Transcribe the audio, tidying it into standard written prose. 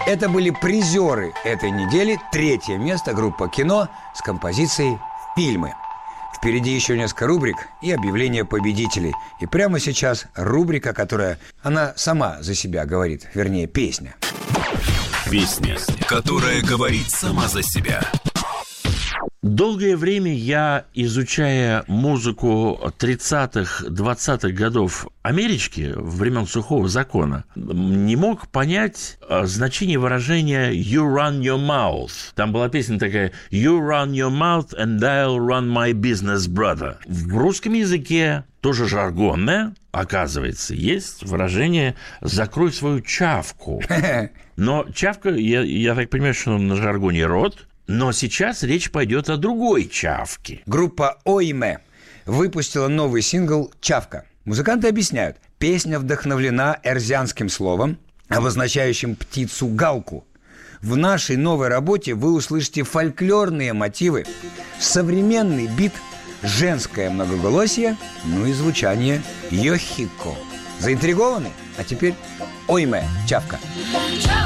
Это были призеры этой недели. 3-е место, группа «Кино» с композицией «Фильмы». Впереди еще несколько рубрик и объявление победителей. И прямо сейчас рубрика, которая, она сама за себя говорит, вернее, песня. Песня, которая говорит сама за себя. Долгое время я, изучая музыку 30-х, 20-х годов Америки, времен Сухого Закона, не мог понять значение выражения «You run your mouth». Там была песня такая «You run your mouth and I'll run my business, brother». В русском языке тоже жаргонное, оказывается, есть выражение «закрой свою чавку». Но чавка, я так понимаю, что на жаргоне рот. Но сейчас речь пойдет о другой чавке. Группа «Ойме» выпустила новый сингл «Чавка». Музыканты объясняют, песня вдохновлена эрзианским словом, обозначающим птицу-галку. В нашей новой работе вы услышите фольклорные мотивы, современный бит, женское многоголосие, ну и звучание йохико. Заинтригованы? А теперь «Ойме» – «Чавка».